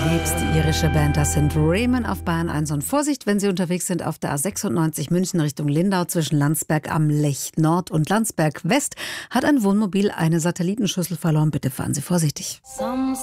Liebst die irische Band, das sind Ramen auf Bayern 1. Und Vorsicht, wenn Sie unterwegs sind auf der A96 München Richtung Lindau zwischen Landsberg am Lech Nord und Landsberg West, hat ein Wohnmobil eine Satellitenschüssel verloren. Bitte fahren Sie vorsichtig.